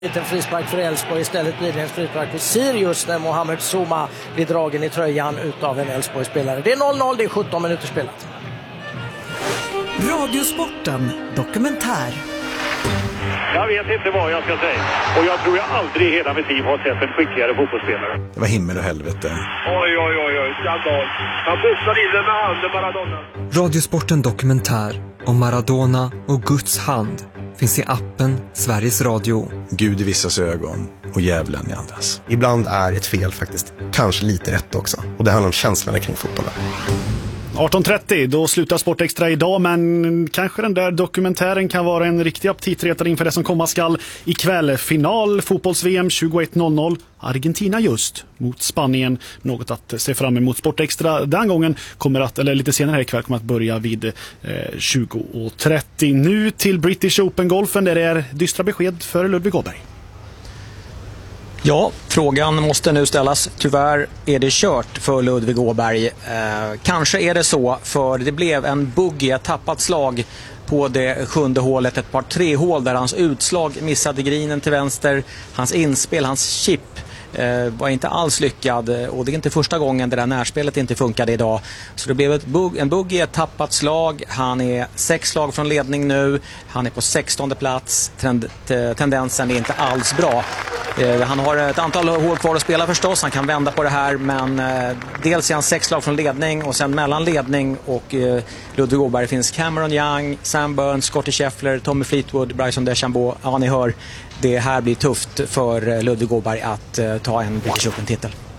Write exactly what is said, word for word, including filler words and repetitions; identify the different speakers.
Speaker 1: En frispark för Elfsborg, istället blir det en frispark för Sirius när Mohamed Souma blir dragen i tröjan utav en Elfsborg-spelare. Det är noll noll, det är sjutton minuter spelat.
Speaker 2: Radiosporten dokumentär.
Speaker 3: Jag vet inte vad jag ska säga. Och jag tror jag aldrig i hela mitt liv har sett en skickligare fotbollsspelare.
Speaker 4: Det var himmel och helvete.
Speaker 3: Oj, oj, oj, oj. Skandal. Han pussade in den med handen, Maradona.
Speaker 5: Radiosporten dokumentär om Maradona och Guds hand finns i appen Sveriges Radio.
Speaker 4: Gud i vissas ögon och djävulen i andras.
Speaker 6: Ibland är ett fel faktiskt kanske lite rätt också. Och det handlar om känslorna kring fotbollen.
Speaker 7: arton trettio, då slutar Sportextra idag, men kanske den där dokumentären kan vara en riktig aptitretare inför det som komma skall ikväll. Final fotbolls-V M tjugoett noll noll, Argentina just mot Spanien. Något att se fram emot. Sportextra den gången kommer att, eller lite senare här ikväll, kommer att börja vid eh, tjugo trettio. Nu till British Open-golfen där det är dystra besked för Ludvig Åberg.
Speaker 8: Ja, frågan måste nu ställas. Tyvärr är det kört för Ludvig Åberg. Eh, kanske är det så, för det blev en buggy, ett tappat slag på det sjunde hålet. Ett par tre hål där hans utslag missade grinen till vänster. Hans inspel, hans chip eh, var inte alls lyckad. Och det är inte första gången det där närspelet inte funkade idag. Så det blev ett bug- en buggy, ett tappat slag. Han är sex slag från ledning nu. Han är på sextonde plats. Trend- t- tendensen är inte alls bra. Eh, han har ett antal hål kvar att spela förstås. Han kan vända på det här, men eh, dels är han sex slag från ledning, och sen mellan ledning och eh, Ludvig Åberg finns Cameron Young, Sam Burns, Scottie Scheffler, Tommy Fleetwood, Bryson DeChambeau. Ja, ni hör, det här blir tufft för Ludvig Åberg att eh, ta en British Open-titel.